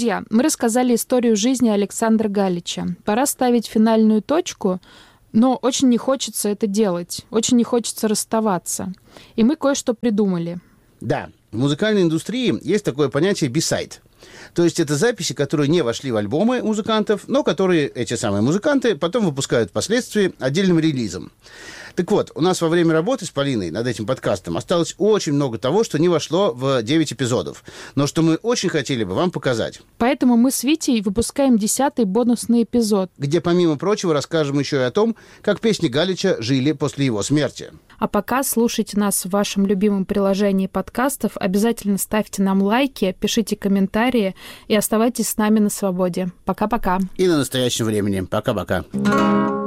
Друзья, мы рассказали историю жизни Александра Галича. Пора ставить финальную точку, но очень не хочется это делать, очень не хочется расставаться. И мы кое-что придумали. Да, в музыкальной индустрии есть такое понятие «бисайд». То есть это записи, которые не вошли в альбомы музыкантов, но которые эти самые музыканты потом выпускают впоследствии отдельным релизом. Так вот, у нас во время работы с Полиной над этим подкастом осталось очень много того, что не вошло в 9 эпизодов, но что мы очень хотели бы вам показать. Поэтому мы с Витей выпускаем 10-й бонусный эпизод, где, помимо прочего, расскажем еще и о том, как песни Галича жили после его смерти. А пока слушайте нас в вашем любимом приложении подкастов, обязательно ставьте нам лайки, пишите комментарии и оставайтесь с нами на свободе. Пока-пока. И на настоящем времени. Пока-пока.